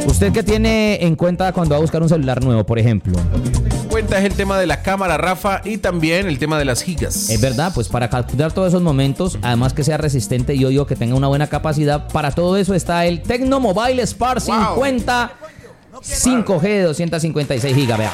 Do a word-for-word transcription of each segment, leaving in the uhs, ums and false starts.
¿Usted qué tiene en cuenta cuando va a buscar un celular nuevo, por ejemplo? Cuenta es el tema de la cámara, Rafa, y también el tema de las gigas. Es verdad, pues para capturar todos esos momentos, además que sea resistente y yo digo que tenga una buena capacidad, para todo eso está el Tecno Mobile Spark wow. cincuenta cinco G de doscientos cincuenta y seis gigas, vea.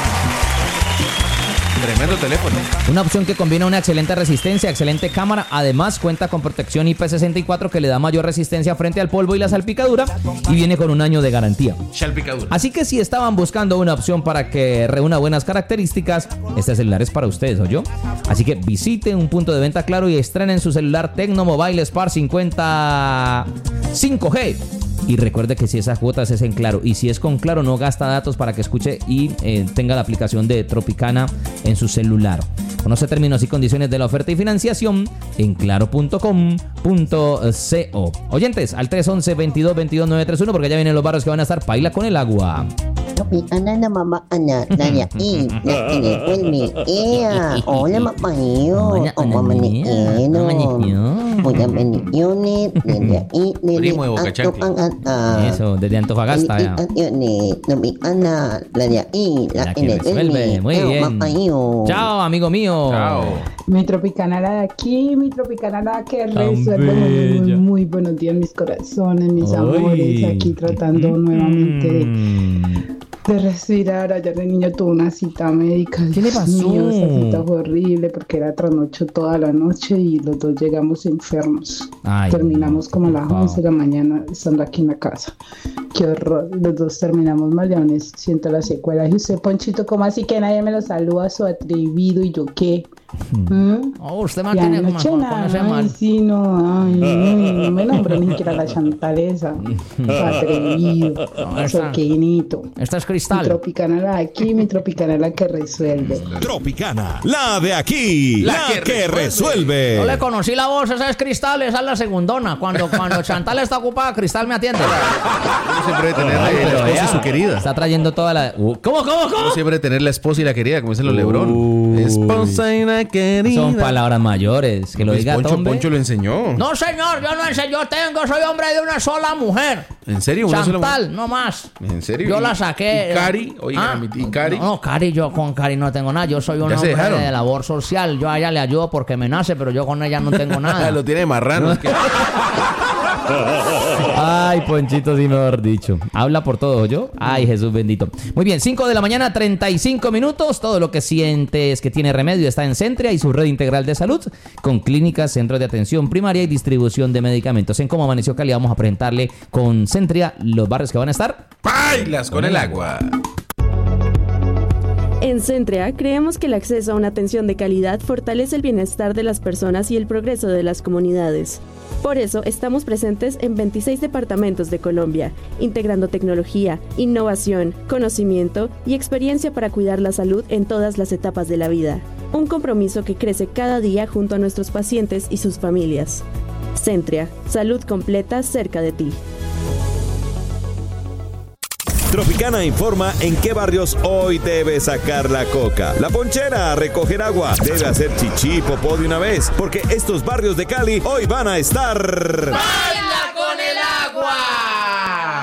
Tremendo teléfono. Una opción que combina una excelente resistencia, excelente cámara, además cuenta con protección I P sesenta y cuatro que le da mayor resistencia frente al polvo y la salpicadura y viene con un año de garantía. Salpicadura. Así que si estaban buscando una opción para que reúna buenas características, este celular es para ustedes, ¿oyó? Así que visite un punto de venta Claro y estrenen su celular Tecno Mobile Spark cincuenta cinco G. Y recuerde que si esas cuotas es en Claro y si es con Claro no gasta datos para que escuche y eh, tenga la aplicación de Tropicana en su celular. Conoce términos y condiciones de la oferta y financiación en claro punto com punto co. Oyentes, al tres once, veintidós, veintidós, novecientos treinta y uno porque ya vienen los barrios que van a estar paila con el agua. Tropicana na mama ana nanya i na ini kulmi iya hola mapayo o mamani eno muya meni yoni nanya i nene ato ang ata eso desde Antofagasta ya yoni tropicana nanya i la ini kulmi muy bien. Chao amigo mío. Chao. Mi Tropicana de aquí, mi Tropicana que resuelve muy, muy, muy buenos días mis corazones, mis Uy. amores, aquí tratando mm. nuevamente de De respirar. Ayer de niño tuve una cita médica. ¿Qué le pasó? Mío, esa cita fue horrible porque era trasnocho toda la noche y los dos llegamos enfermos. Ay, terminamos como a las wow. once de la mañana estando aquí en la casa. Qué horror. Los dos terminamos mal y aún siento las secuelas. Y usted, Ponchito, ¿cómo así que nadie me lo saluda? Su atrevido y yo qué. ¿Mm? Oh, usted mantiene como con ese mal. Ay, sí, no, ay, no, no me nombró ni siquiera la chantaleza. Atrevido, no, soquinito. Esta es Cristal. Mi Tropicana la de aquí, mi Tropicana la que resuelve. Tropicana, la de aquí, la, la que, que resuelve. resuelve. No le conocí la voz, esa es Cristal, esa es la segundona. Cuando, cuando Chantal está ocupada, Cristal me atiende. Uno siempre debe tener Ay, la esposa y su querida. Está trayendo toda la... Uh, ¿Cómo, cómo, cómo? Uno siempre debe tener la esposa y la querida, como dicen los Lebrón. Uh, esposa y la querida. Son palabras mayores, que lo diga Poncho, Tombe. Poncho lo enseñó. No, señor, yo no enseño. Yo tengo, soy hombre de una sola mujer. ¿En serio? ¿Una Chantal, sola mujer? no más. ¿En serio? Yo ¿Y, la saqué. ¿Y Cari? Oiga, ¿Ah? ¿y Cari? No, no, Cari, yo con Cari no tengo nada. Yo soy un hombre de labor social. Yo a ella le ayudo porque me nace, pero yo con ella no tengo nada. Lo tiene marrano. Es que... Ay, Ponchito, sí, mejor dicho. Habla por todo, ¿yo? Ay, Jesús bendito. Muy bien, cinco de la mañana, treinta y cinco minutos. Todo lo que sientes que tiene remedio está en Centria y su red integral de salud, con clínicas, centros de atención primaria y distribución de medicamentos. En Cómo Amaneció Cali vamos a presentarle con Centria los barrios que van a estar bailas con el agua. En Centria creemos que el acceso a una atención de calidad fortalece el bienestar de las personas y el progreso de las comunidades. Por eso estamos presentes en veintiséis departamentos de Colombia, integrando tecnología, innovación, conocimiento y experiencia para cuidar la salud en todas las etapas de la vida. Un compromiso que crece cada día junto a nuestros pacientes y sus familias. Centria, salud completa cerca de ti. Tropicana informa en qué barrios hoy debe sacar la coca. La ponchera a recoger agua. Debe hacer chichi, popó de una vez, porque estos barrios de Cali hoy van a estar... ¡Baila con el agua!